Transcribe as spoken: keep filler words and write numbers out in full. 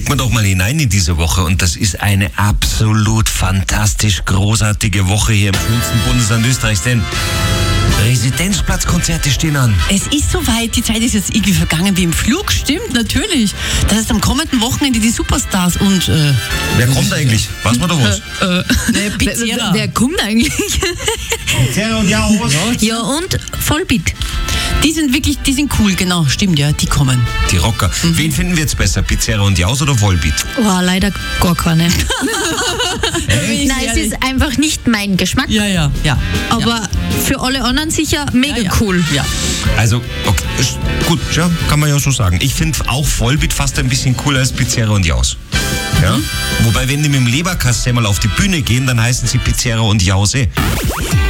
blicken wir doch mal hinein in diese Woche und das ist eine absolut fantastisch großartige Woche hier im schönsten Bundesland Österreichs, denn Residenzplatzkonzerte stehen an. Es ist soweit, die Zeit ist jetzt irgendwie vergangen wie im Flug, stimmt, natürlich. Das ist am kommenden Wochenende die Superstars und... Äh, wer kommt eigentlich? Weiß man doch was? Äh, äh, ne, wer, wer kommt eigentlich? Pizzeria und Jaus. Ja, und Vollbeat. Die sind wirklich, die sind cool, genau, stimmt, ja, die kommen. Die Rocker. Mhm. Wen finden wir jetzt besser, Pizzeria und Jaus oder Volbeat? Oh, leider gar keine. Hey? Nein, es ist einfach nicht mein Geschmack. Ja, ja, ja. Aber ja. für alle anderen sicher mega ja, ja. cool. Ja. Also, okay, ist gut, ja, kann man ja so sagen. Ich finde auch Volbeat fast ein bisschen cooler als Pizzeria und Jaus. Ja? Mhm. Wobei, wenn die mit dem Leberkasten mal auf die Bühne gehen, dann heißen sie Pizzeria und Jause.